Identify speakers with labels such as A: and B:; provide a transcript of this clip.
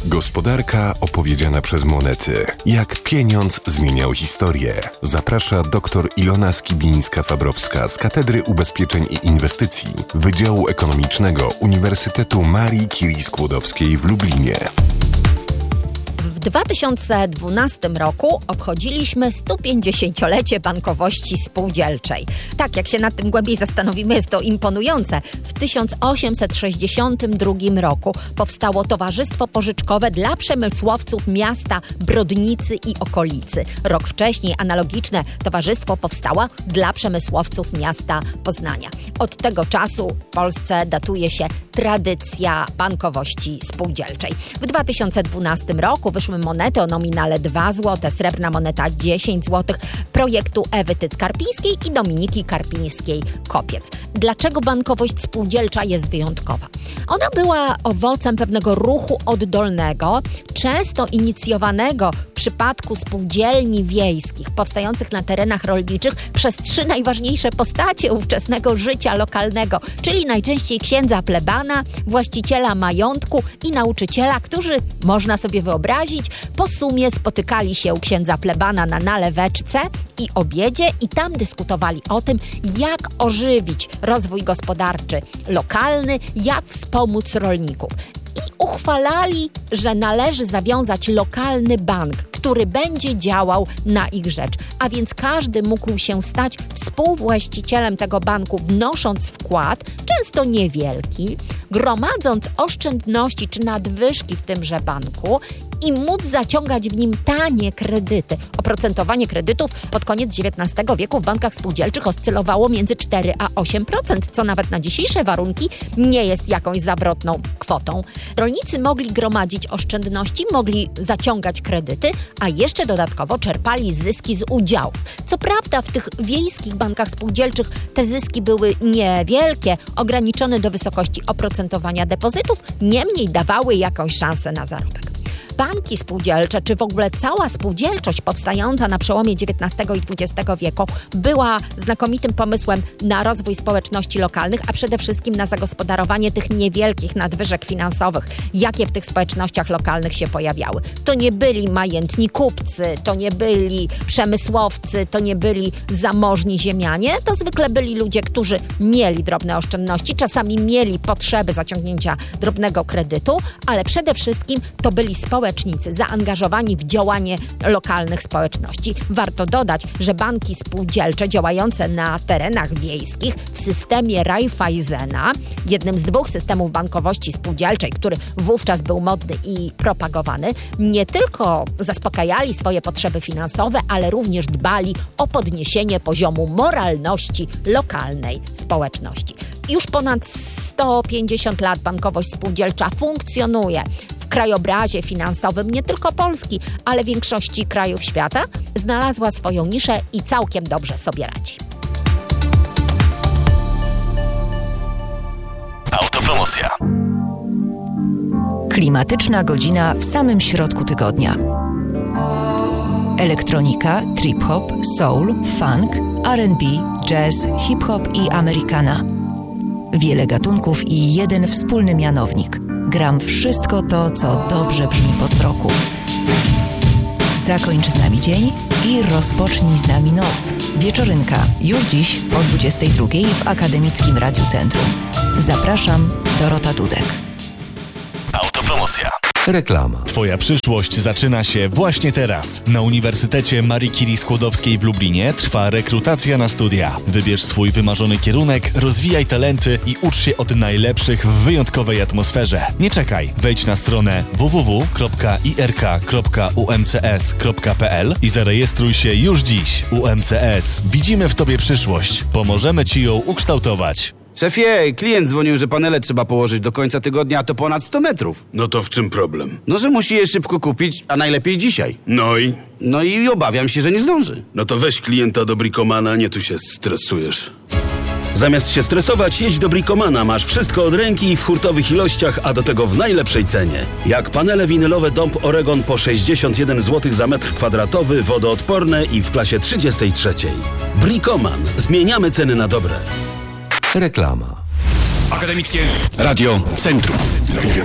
A: Gospodarka opowiedziana przez monety. Jak pieniądz zmieniał historię. Zaprasza dr Ilona Skibińska-Fabrowska z Katedry Ubezpieczeń i Inwestycji Wydziału Ekonomicznego Uniwersytetu Marii Curie Skłodowskiej w Lublinie.
B: W 2012 roku obchodziliśmy 150-lecie bankowości spółdzielczej. Tak, jak się nad tym głębiej zastanowimy, jest to imponujące. W 1862 roku powstało Towarzystwo Pożyczkowe dla Przemysłowców miasta Brodnicy i okolicy. Rok wcześniej analogiczne towarzystwo powstało dla przemysłowców miasta Poznania. Od tego czasu w Polsce datuje się tradycja bankowości spółdzielczej. W 2012 roku wyszły monety o nominale 2 zł, srebrna moneta 10 zł, projektu Ewy Tyc-Karpińskiej i Dominiki Karpińskiej-Kopiec. Dlaczego bankowość spółdzielcza jest wyjątkowa? Ona była owocem pewnego ruchu oddolnego, często inicjowanego w przypadku spółdzielni wiejskich, powstających na terenach rolniczych przez 3 najważniejsze postacie ówczesnego życia lokalnego, czyli najczęściej księdza plebana, właściciela majątku i nauczyciela, którzy, można sobie wyobrazić, po sumie spotykali się u księdza plebana na naleweczce i obiedzie i tam dyskutowali o tym, jak ożywić rozwój gospodarczy lokalny, jak wspomóc rolników. I uchwalali, że należy zawiązać lokalny bank, który będzie działał na ich rzecz. A więc każdy mógł się stać współwłaścicielem tego banku, wnosząc wkład, często niewielki, gromadząc oszczędności czy nadwyżki w tymże banku i móc zaciągać w nim tanie kredyty. Oprocentowanie kredytów pod koniec XIX wieku w bankach spółdzielczych oscylowało między 4 a 8%, co nawet na dzisiejsze warunki nie jest jakąś zawrotną kwotą. Rolnicy mogli gromadzić oszczędności, mogli zaciągać kredyty, a jeszcze dodatkowo czerpali zyski z udziałów. Co prawda w tych wiejskich bankach spółdzielczych te zyski były niewielkie, ograniczone do wysokości oprocentowania depozytów, niemniej dawały jakąś szansę na zarobek. Banki spółdzielcze, czy w ogóle cała spółdzielczość powstająca na przełomie XIX i XX wieku była znakomitym pomysłem na rozwój społeczności lokalnych, a przede wszystkim na zagospodarowanie tych niewielkich nadwyżek finansowych, jakie w tych społecznościach lokalnych się pojawiały. To nie byli majętni kupcy, to nie byli przemysłowcy, to nie byli zamożni ziemianie, to zwykle byli ludzie, którzy mieli drobne oszczędności, czasami mieli potrzeby zaciągnięcia drobnego kredytu, ale przede wszystkim to byli społecznicy zaangażowani w działanie lokalnych społeczności. Warto dodać, że banki spółdzielcze działające na terenach wiejskich w systemie Raiffeisena, jednym z 2 systemów bankowości spółdzielczej, który wówczas był modny i propagowany, nie tylko zaspokajali swoje potrzeby finansowe, ale również dbali o podniesienie poziomu moralności lokalnej społeczności. Już ponad 150 lat bankowość spółdzielcza funkcjonuje w krajobrazie finansowym nie tylko Polski, ale większości krajów świata. Znalazła swoją niszę i całkiem dobrze sobie radzi.
C: Autopromocja.
D: Klimatyczna godzina w samym środku tygodnia. Elektronika, trip-hop, soul, funk, R&B, jazz, hip-hop i americana. Wiele gatunków i jeden wspólny mianownik. Gram wszystko to, co dobrze brzmi po zmroku. Zakończ z nami dzień i rozpocznij z nami noc. Wieczorynka już dziś po 22:00 w Akademickim Radiu Centrum. Zapraszam, Dorota Dudek.
C: Autopromocja.
A: Reklama.
C: Twoja przyszłość zaczyna się właśnie teraz. Na Uniwersytecie Marii Curie Skłodowskiej w Lublinie trwa rekrutacja na studia. Wybierz swój wymarzony kierunek, rozwijaj talenty i ucz się od najlepszych w wyjątkowej atmosferze. Nie czekaj, wejdź na stronę www.irk.umcs.pl i zarejestruj się już dziś. UMCS. Widzimy w Tobie przyszłość. Pomożemy Ci ją ukształtować.
E: Szefie, klient dzwonił, że panele trzeba położyć do końca tygodnia, a to ponad 100 metrów.
F: No to w czym problem?
E: No, że musi je szybko kupić, a najlepiej dzisiaj.
F: No i
E: obawiam się, że nie zdąży.
F: No to weź klienta do Bricomana, nie tu się stresujesz. Zamiast się stresować, jedź do Bricomana. Masz wszystko od ręki i w hurtowych ilościach, a do tego w najlepszej cenie. Jak panele winylowe Dąb Oregon po 61 zł za metr kwadratowy, wodoodporne i w klasie 33. Bricoman. Zmieniamy ceny na dobre.
A: Reklama.
C: Akademickie Radio Centrum.